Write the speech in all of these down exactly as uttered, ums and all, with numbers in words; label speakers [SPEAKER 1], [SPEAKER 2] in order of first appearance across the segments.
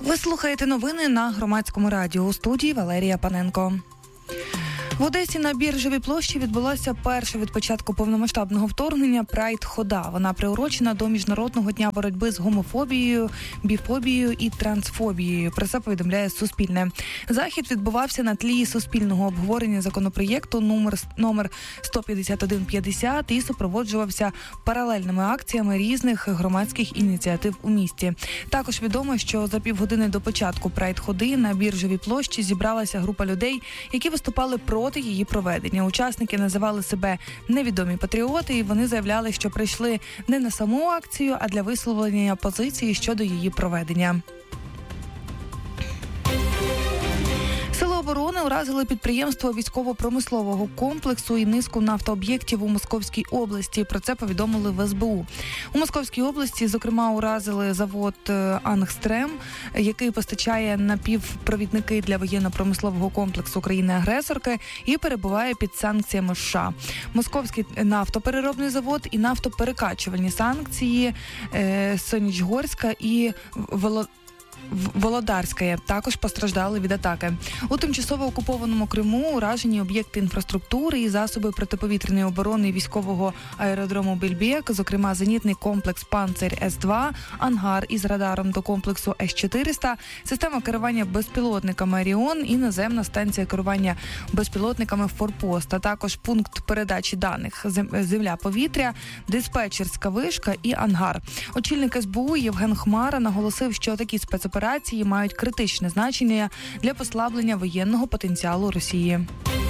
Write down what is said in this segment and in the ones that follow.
[SPEAKER 1] Ви слухаєте новини на Громадському радіо. У студії Валерія Паненко. В Одесі на Біржовій площі відбулася перша від початку повномасштабного вторгнення Прайд-хода. Вона приурочена до Міжнародного дня боротьби з гомофобією, біфобією і трансфобією. Про це повідомляє Суспільне. Захід відбувався на тлі суспільного обговорення законопроєкту номер, номер сто п'ятдесят один п'ятдесят і супроводжувався паралельними акціями різних громадських ініціатив у місті. Також відомо, що за півгодини до початку Прайд-ходи на Біржовій площі зібралася група людей, які виступали проти її проведення. Учасники називали себе невідомі патріоти, і вони заявляли, що прийшли не на саму акцію, а для висловлення позиції щодо її проведення. Сили оборони уразили підприємство військово-промислового комплексу і низку нафтооб'єктів у Московській області. Про це повідомили в ес бе у. У Московській області, зокрема, уразили завод «Ангстрем», який постачає напівпровідники для воєнно-промислового комплексу країни-агресорки і перебуває під санкціями США. Московський нафтопереробний завод і нафтоперекачувальні санкції е, Сонічгорська і Воло... Володарська також постраждали від атаки. У тимчасово окупованому Криму уражені об'єкти інфраструктури і засоби протиповітряної оборони військового аеродрому Бельбек, зокрема зенітний комплекс «Панцирь С два», ангар із радаром до комплексу С чотириста, система керування безпілотниками «Оріон» і наземна станція керування безпілотниками «Форпост», а також пункт передачі даних «Земля-повітря», диспетчерська вишка і ангар. Очільник ес бе у Євген Хмара наголосив, що такі спецоперації Операції мають критичне значення для послаблення воєнного потенціалу Росії.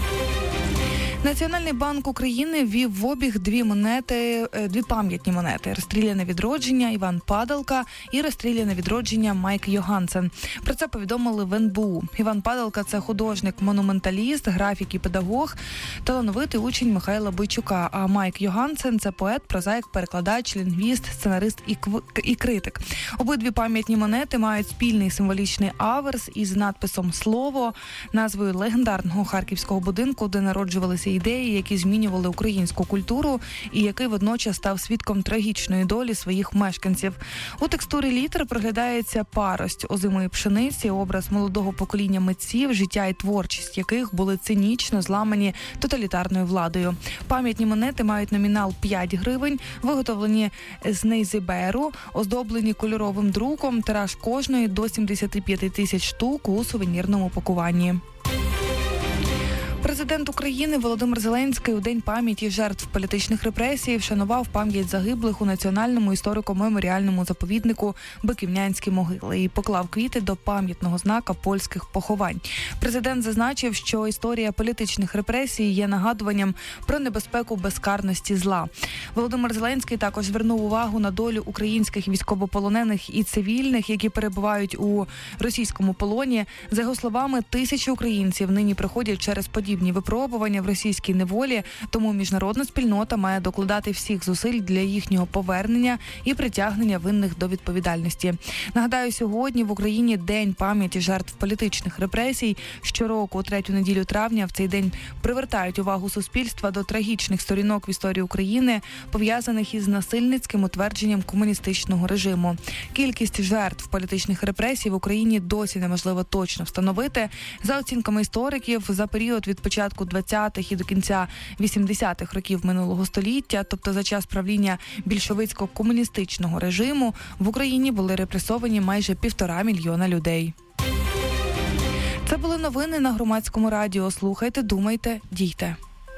[SPEAKER 1] Національний банк України ввів в обіг дві монети, дві пам'ятні монети: розстріляне відродження Іван Падалка і розстріляне відродження Майк Йогансен. Про це повідомили в ен бе у. Іван Падалка – це художник-монументаліст, графік і педагог, талановитий учень Михайла Бойчука. А Майк Йогансен – це поет, прозаїк, перекладач, лінгвіст, сценарист і, кв... і критик. Обидві пам'ятні монети мають спільний символічний аверс із надписом «Слово», назвою легендарного харківського будинку, де народжувалися ідеї, які змінювали українську культуру і який водночас став свідком трагічної долі своїх мешканців. У текстурі літер проглядається парость озимої пшениці, образ молодого покоління митців, життя і творчість яких були цинічно зламані тоталітарною владою. Пам'ятні монети мають номінал п'ять гривень, виготовлені з нейзиберу, оздоблені кольоровим друком, тираж кожної до сімдесят п'ять тисяч штук у сувенірному пакуванні. Президент України Володимир Зеленський у День пам'яті жертв політичних репресій вшанував пам'ять загиблих у Національному історико-меморіальному заповіднику Биківнянські могили і поклав квіти до пам'ятного знака польських поховань. Президент зазначив, що історія політичних репресій є нагадуванням про небезпеку безкарності зла. Володимир Зеленський також звернув увагу на долю українських військовополонених і цивільних, які перебувають у російському полоні. За його словами, тисячі українців нині проходять через подібні випробування в російській неволі, тому міжнародна спільнота має докладати всіх зусиль для їхнього повернення і притягнення винних до відповідальності. Нагадаю, сьогодні в Україні День пам'яті жертв політичних репресій. Щороку, у третю неділю травня, в цей день привертають увагу суспільства до трагічних сторінок в історії України, пов'язаних із насильницьким утвердженням комуністичного режиму. Кількість жертв політичних репресій в Україні досі неможливо точно встановити. За оцінками істориків, за період від початку двадцятих і до кінця вісімдесятих років минулого століття, тобто за час правління більшовицько-комуністичного режиму, в Україні були репресовані майже півтора мільйона людей. Це були новини на Громадському радіо. Слухайте, думайте, дійте.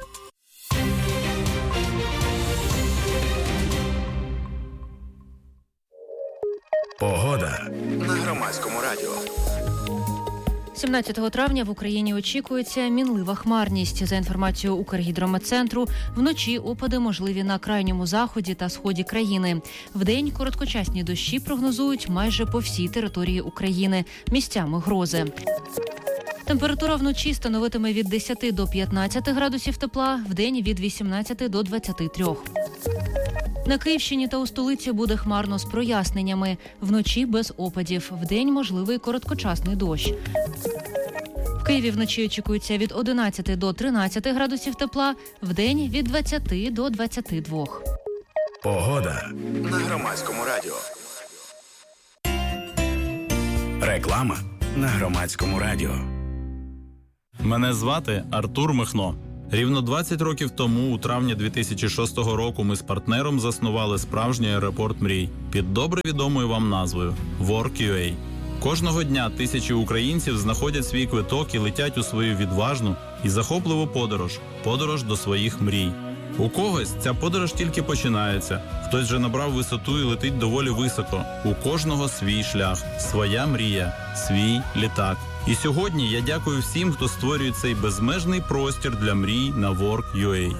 [SPEAKER 2] Погода на Громадському радіо.
[SPEAKER 3] сімнадцятого травня в Україні очікується мінлива хмарність. За інформацією Укргідрометцентру, вночі опади можливі на крайньому заході та сході країни. Вдень короткочасні дощі прогнозують майже по всій території України. Місцями грози. Температура вночі становитиме від десяти до п'ятнадцяти градусів тепла, вдень від вісімнадцяти до двадцяти трьох. На Київщині та у столиці буде хмарно з проясненнями. Вночі без опадів. Вдень можливий короткочасний дощ. В Києві вночі очікується від одинадцяти до тринадцяти градусів тепла, вдень від двадцяти до двадцяти двох.
[SPEAKER 2] Погода на Громадському радіо. Реклама на Громадському радіо.
[SPEAKER 4] Мене звати Артур Михно. Рівно двадцять років тому, у травні дві тисячі шостого року, ми з партнером заснували справжній аеропорт мрій під добре відомою вам назвою WorkUA. Кожного дня тисячі українців знаходять свій квиток і летять у свою відважну і захопливу подорож – подорож до своїх мрій. У когось ця подорож тільки починається, хтось вже набрав висоту і летить доволі високо. У кожного свій шлях, своя мрія, свій літак. І сьогодні я дякую всім, хто створює цей безмежний простір для мрій на WorkUA.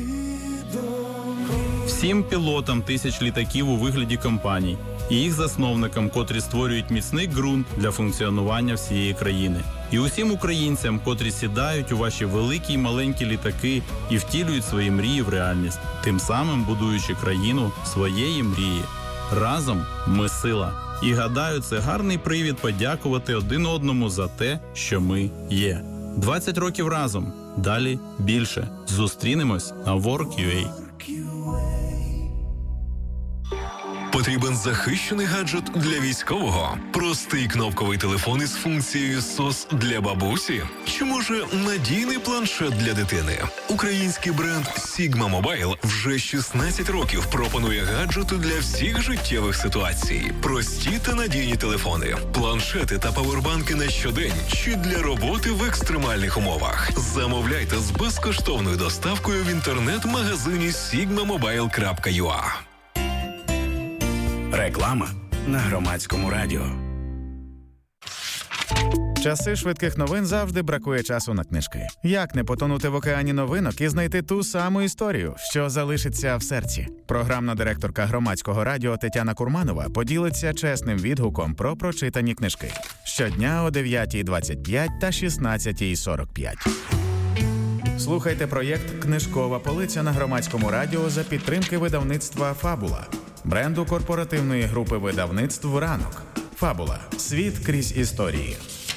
[SPEAKER 4] Всім пілотам тисяч літаків у вигляді компаній і їх засновникам, котрі створюють міцний ґрунт для функціонування всієї країни. І усім українцям, котрі сідають у ваші великі й маленькі літаки і втілюють свої мрії в реальність, тим самим будуючи країну своєї мрії. Разом ми сила. І гадаю, це гарний привід подякувати один одному за те, що ми є. двадцять років разом. Далі більше. Зустрінемось на WorkUA.
[SPEAKER 5] Потрібен захищений гаджет для військового? Простий кнопковий телефон із функцією сос для бабусі? Чи може надійний планшет для дитини? Український бренд Sigma Mobile вже шістнадцять років пропонує гаджети для всіх життєвих ситуацій. Прості та надійні телефони, планшети та павербанки на щодень чи для роботи в екстремальних умовах. Замовляйте з безкоштовною доставкою в інтернет-магазині sigma mobile крапка ю а.
[SPEAKER 2] Реклама на Громадському радіо.
[SPEAKER 6] Часи швидких новин завжди бракує часу на книжки. Як не потонути в океані новинок і знайти ту саму історію, що залишиться в серці? Програмна директорка Громадського радіо Тетяна Курманова поділиться чесним відгуком про прочитані книжки. Щодня о дев'ятій двадцять п'ять та шістнадцятій сорок п'ять. Слухайте проєкт «Книжкова полиця» на Громадському радіо за підтримки видавництва «Фабула», бренду корпоративної групи видавництв «Ранок». «Фабула. Світ крізь історії».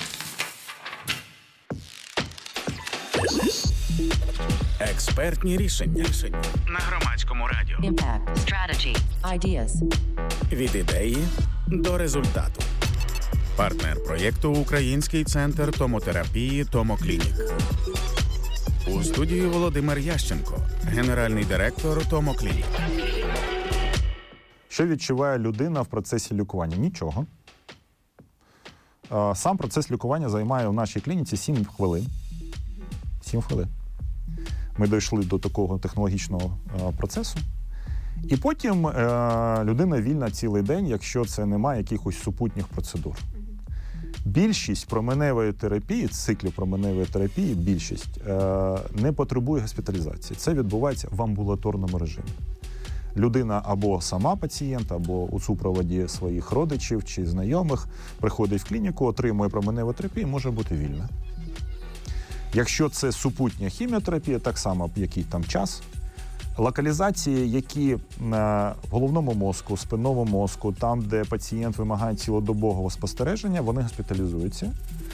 [SPEAKER 6] Експертні рішення.
[SPEAKER 2] На Громадському радіо.
[SPEAKER 7] Impact. Strategy. Ideas.
[SPEAKER 6] Від ідеї до результату. Партнер проєкту «Український центр томотерапії «Томоклінік». У студії Володимир Ященко, генеральний директор «Томоклінік».
[SPEAKER 8] Що відчуває людина в процесі лікування? Нічого. Сам процес лікування займає у нашій клініці сім хвилин. сім хвилин. Ми дійшли до такого технологічного процесу. І потім людина вільна цілий день, якщо це немає якихось супутніх процедур. Більшість променевої терапії, циклів променевої терапії, більшість не потребує госпіталізації. Це відбувається в амбулаторному режимі. Людина або сама пацієнт, або у супроводі своїх родичів чи знайомих приходить в клініку, отримує променеву терапію, може бути вільна. Якщо це супутня хіміотерапія, так само, який там час, локалізації, які в головному мозку, спинному мозку, там, де пацієнт вимагає цілодобового спостереження, вони госпіталізуються.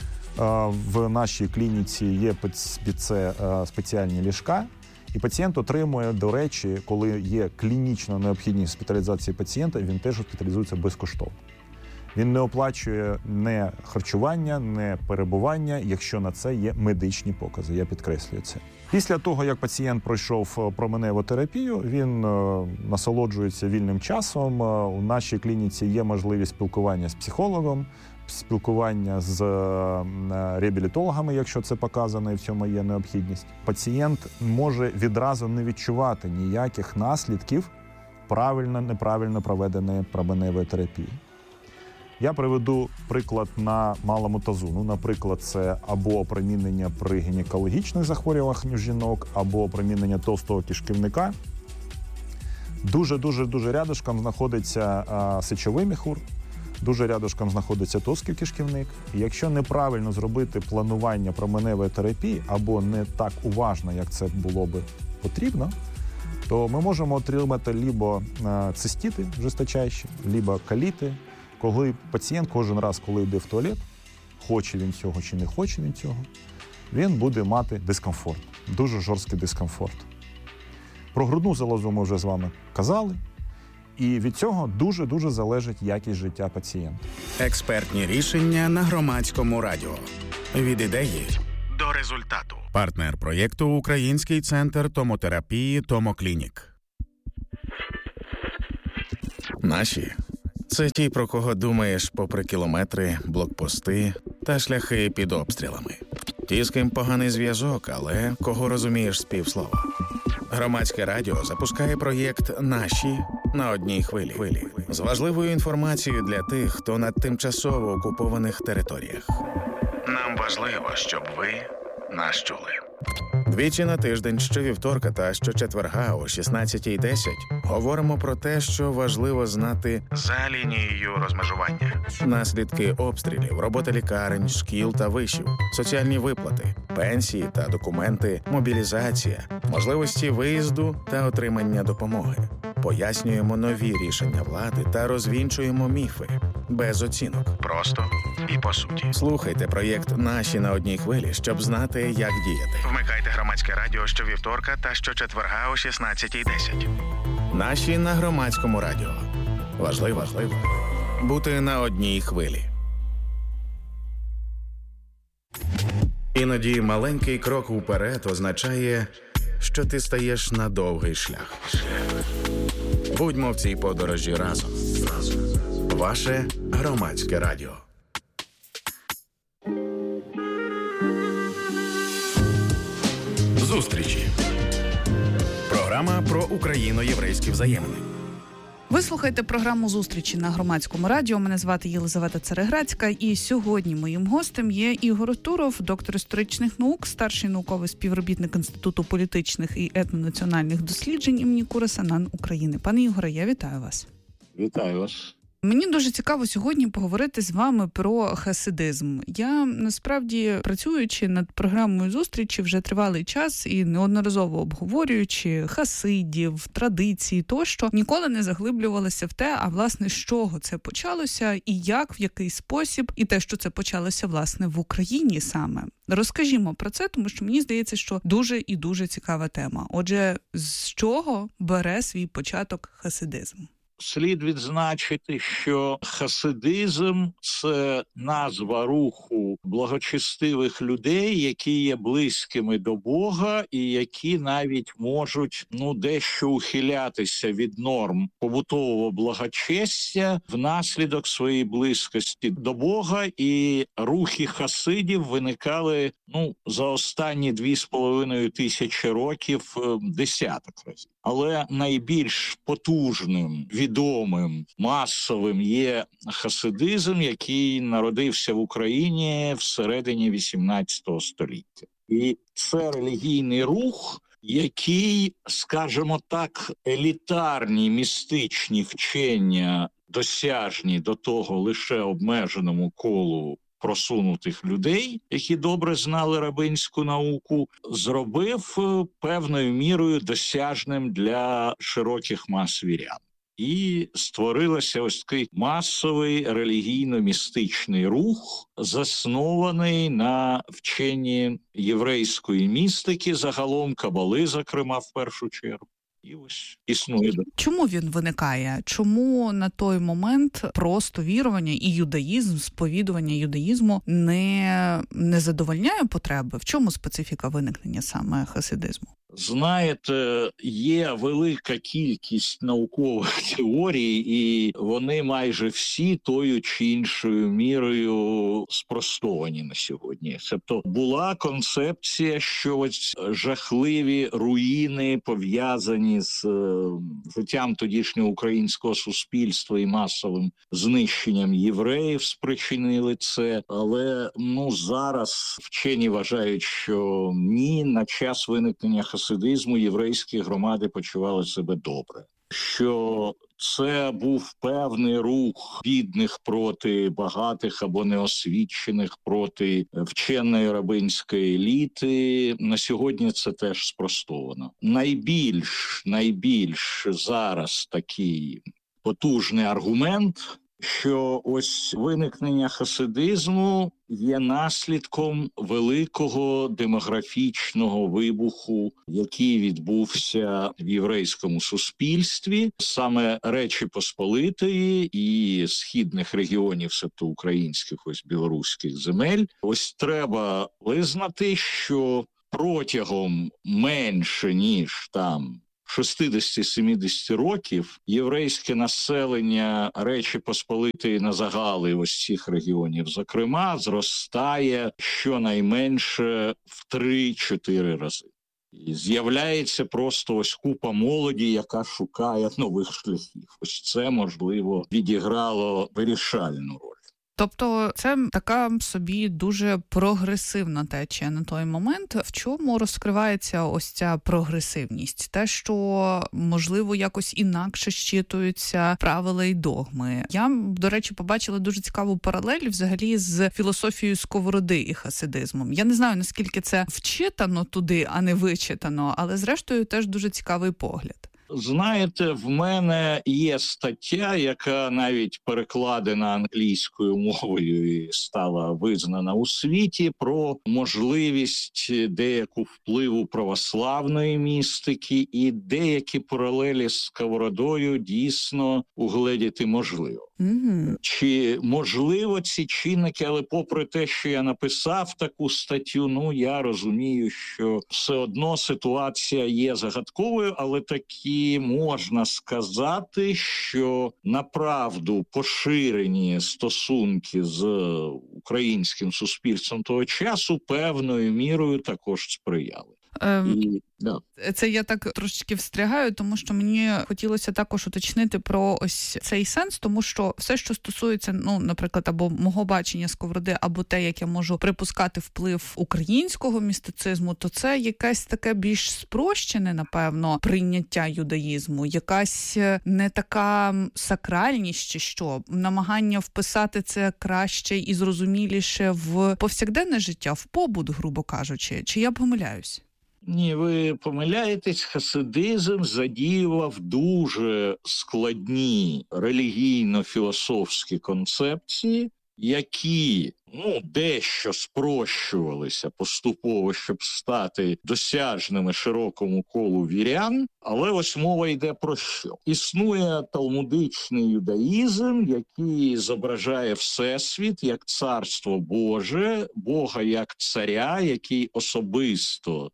[SPEAKER 8] В нашій клініці є під це спеціальні ліжка, і пацієнт отримує, до речі, коли є клінічна необхідність госпіталізації пацієнта, він теж госпіталізується безкоштовно. Він не оплачує не харчування, не перебування, якщо на це є медичні покази, я підкреслюю це. Після того, як пацієнт пройшов променеву терапію, він е, насолоджується вільним часом. У нашій клініці є можливість спілкування з психологом, спілкування з е, реабілітологами, якщо це показано і в цьому є необхідність. Пацієнт може відразу не відчувати ніяких наслідків правильно-неправильно проведеної променевої терапії. Я приведу приклад на малому тазу. Ну, наприклад, це або опромінення при гінекологічних захворюваннях у жінок, або опромінення товстого кишківника. Дуже-дуже-дуже рядышком знаходиться а, сечовий міхур, дуже рядышком знаходиться товстий кишківник. І якщо неправильно зробити планування променевої терапії, або не так уважно, як це було би потрібно, то ми можемо отримати либо цистити жесточайші, либо коліти, коли пацієнт кожен раз, коли йде в туалет, хоче він цього чи не хоче він цього, він буде мати дискомфорт, дуже жорсткий дискомфорт. Про грудну залозу ми вже з вами казали. І від цього дуже-дуже залежить якість життя пацієнта.
[SPEAKER 2] Експертні рішення на Громадському радіо. Від ідеї
[SPEAKER 5] До результату.
[SPEAKER 6] Партнер проєкту «Український центр томотерапії Томоклінік».
[SPEAKER 2] наші – це ті, про кого думаєш попри кілометри, блокпости та шляхи під обстрілами. Ті, з ким поганий зв'язок, але кого розумієш з півслова. Громадське радіо запускає проєкт «Наші» на одній хвилі. З важливою інформацією для тих, хто на тимчасово окупованих територіях. Нам важливо, щоб ви нас чули. Двічі на тиждень, щовівторка та щочетверга о шістнадцятій десять говоримо про те, що важливо знати за лінією розмежування. Наслідки обстрілів, робота лікарень, шкіл та вишів, соціальні виплати, пенсії та документи, мобілізація, можливості виїзду та отримання допомоги. Пояснюємо нові рішення влади та розвінчуємо міфи. Без оцінок. Просто і по суті. Слухайте проєкт «Наші» на одній хвилі, щоб знати, як діяти. Вмикайте Громадське радіо щовівторка та щочетверга о шістнадцятій десять. «Наші» на Громадському радіо. Важливо, важливо бути на одній хвилі. Іноді маленький крок уперед означає, що ти стаєш на довгий шлях. Будьмо в цій подорожі разом. Ваше Громадське радіо. Зустрічі. Програма про україно-єврейські взаємини.
[SPEAKER 1] Ви слухаєте програму «Зустрічі» на Громадському радіо. Мене звати Єлизавета Цереграцька. І сьогодні моїм гостем є Ігор Туров, доктор історичних наук, старший науковий співробітник Інституту політичних і етнонаціональних досліджень імені Кураса НАН України. Пане Ігоре, я вітаю вас.
[SPEAKER 9] Вітаю вас.
[SPEAKER 1] Мені дуже цікаво сьогодні поговорити з вами про хасидизм. Я, насправді, працюючи над програмою «Зустрічі» вже тривалий час і неодноразово обговорюючи хасидів, традиції тощо, ніколи не заглиблювалася в те, а власне, з чого це почалося і як, в який спосіб, і те, що це почалося, власне, в Україні саме. Розкажімо про це, тому що мені здається, що дуже і дуже цікава тема. Отже, з чого бере свій початок хасидизм?
[SPEAKER 9] Слід відзначити, що хасидизм – це назва руху благочестивих людей, які є близькими до Бога і які навіть можуть ну дещо ухилятися від норм побутового благочестя внаслідок своєї близькості до Бога. І рухи хасидів виникали ну за останні дві з половиною тисячі років десяток разів. Але найбільш потужним, відомим, масовим є хасидизм, який народився в Україні всередині вісімнадцятого століття. І це релігійний рух, який, скажімо так, елітарні містичні вчення, досяжні до того лише обмеженому колу просунутих людей, які добре знали рабинську науку, зробив певною мірою досяжним для широких мас вірян. І створилося ось такий масовий релігійно-містичний рух, заснований на вченні єврейської містики, загалом кабали, зокрема, в першу чергу. І ось існує.
[SPEAKER 1] Чому він виникає? Чому на той момент просто вірування і юдаїзм, сповідування юдаїзму не, не задовольняє потреби? В чому специфіка виникнення саме хасидизму?
[SPEAKER 9] Знаєте, є велика кількість наукових теорій, і вони майже всі тою чи іншою мірою спростовані на сьогодні. Тобто була концепція, що ось жахливі руїни, пов'язані з життям тодішнього українського суспільства і масовим знищенням євреїв, спричинили це. Але ну зараз вчені вважають, що ні, на час виникнення хасидизму єврейські громади почували себе добре. Що це був певний рух бідних проти багатих або неосвічених, проти вченої рабинської еліти. На сьогодні це теж спростовано. Найбільш, найбільш зараз такий потужний аргумент, що ось виникнення хасидизму є наслідком великого демографічного вибуху, який відбувся в єврейському суспільстві, саме Речі Посполитої і східних регіонів, себто українських, ось білоруських земель. Ось треба визнати, що протягом менше, ніж там шістдесят-сімдесят років єврейське населення Речі Посполитої на загали ось цих регіонів, зокрема, зростає щонайменше в три-чотири рази. І з'являється просто ось купа молоді, яка шукає нових шляхів. Ось це, можливо, відіграло вирішальну роль.
[SPEAKER 10] Тобто це така собі дуже прогресивна течія на той момент. В чому розкривається ось ця прогресивність? Те, що, можливо, якось інакше щитуються правила і догми. Я, до речі, побачила дуже цікаву паралель взагалі з філософією Сковороди і хасидизмом. Я не знаю, наскільки це вчитано туди, а не вичитано, але зрештою теж дуже цікавий погляд.
[SPEAKER 9] Знаєте, в мене є стаття, яка навіть перекладена англійською мовою і стала визнана у світі, про можливість деяку впливу православної містики, і деякі паралелі з Сковородою дійсно угледіти можливо. Mm-hmm. Чи можливо ці чинники, але попри те, що я написав таку статтю, ну я розумію, що все одно ситуація є загадковою, але такі можна сказати, що направду поширені стосунки з українським суспільством того часу певною мірою також сприяли.
[SPEAKER 10] Ем...
[SPEAKER 9] І, да.
[SPEAKER 10] Це я так трошечки встрягаю, тому що мені хотілося також уточнити про ось цей сенс, тому що все, що стосується, ну, наприклад, або мого бачення Сковороди, або те, як я можу припускати вплив українського містицизму, то це якесь таке більш спрощене, напевно, прийняття юдаїзму, якась не така сакральність чи що, намагання вписати це краще і зрозуміліше в повсякденне життя, в побут, грубо кажучи. Чи я помиляюсь?
[SPEAKER 9] Ні, ви помиляєтесь, хасидизм задіював дуже складні релігійно-філософські концепції, які, ну, дещо спрощувалися поступово, щоб стати досяжними широкому колу вірян, але ось мова йде про що? Існує талмудичний юдаїзм, який зображає Всесвіт як царство Боже, Бога як царя, який особисто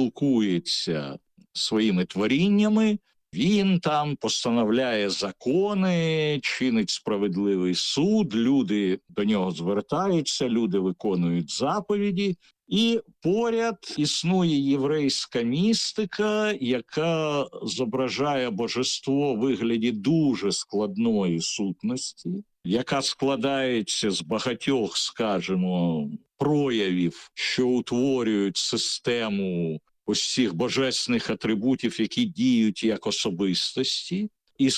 [SPEAKER 9] спілкується своїми творіннями. Він там постановляє закони, чинить справедливий суд, люди до нього звертаються, люди виконують заповіді. І поряд існує єврейська містика, яка зображає божество в вигляді дуже складної сутності, яка складається з багатьох, скажімо, проявів, що утворюють систему ось цих божественних атрибутів, які діють як особистості.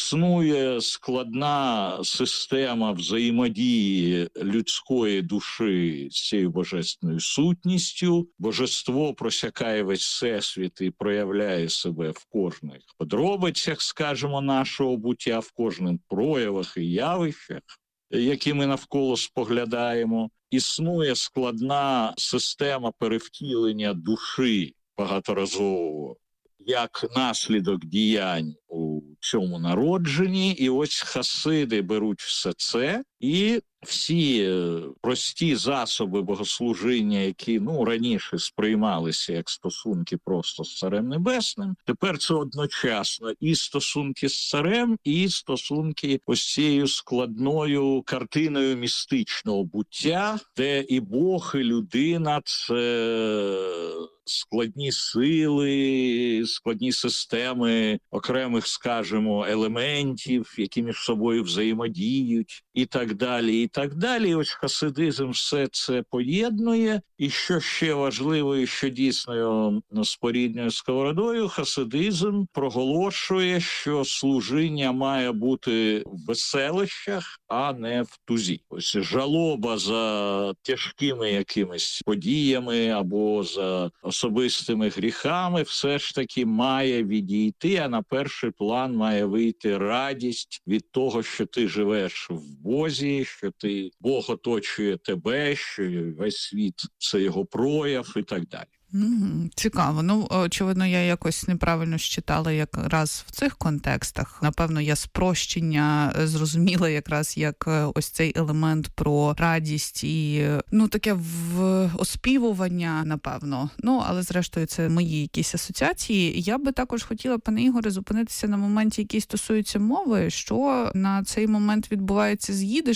[SPEAKER 9] Існує складна система взаємодії людської душі з цією божественною сутністю. Божество просякає весь всесвіт і проявляє себе в кожних подробицях, скажімо, нашого буття, в кожних проявах і явищах, які ми навколо споглядаємо. Існує складна система перевтілення душі багаторазово, як наслідок діянь у цьому народженні. І ось хасиди беруть все це, і всі прості засоби богослужіння, які, ну, раніше сприймалися як стосунки просто з Царем Небесним, тепер це одночасно і стосунки з Царем, і стосунки ось цією складною картиною містичного буття, де і Бог, і людина – це складні сили, складні системи окремих, скажімо, елементів, які між собою взаємодіють, і так далі, і так далі. І ось хасидизм все це поєднує. І що ще важливо, і що дійсно його споріднює з Сковородою, хасидизм проголошує, що служіння має бути в веселищах, а не в тузі. Ось жалоба за тяжкими якимись подіями або за особистими гріхами все ж таки має відійти, а на перший план має вийти радість від того, що ти живеш в Бозі, що ти Бог оточує тебе, що весь світ – це його прояв і так далі.
[SPEAKER 10] Mm, цікаво. Ну, очевидно, я якось неправильно считала якраз в цих контекстах. Напевно, я спрощення зрозуміла якраз як ось цей елемент про радість і, ну, таке в оспівування, напевно. Ну, але зрештою це мої якісь асоціації. Я би також хотіла, пане Ігоре, зупинитися на моменті, який стосується мови, що на цей момент відбувається з їдиш.